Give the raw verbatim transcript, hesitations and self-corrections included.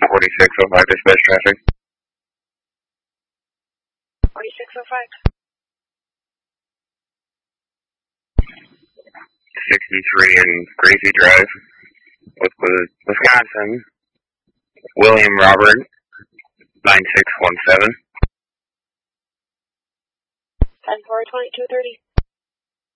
forty-six oh five dispatch traffic. forty-six oh five. sixty-three in Gracie Drive, Wisconsin. William Robert, nine six one seven. ten four twenty-two thirty.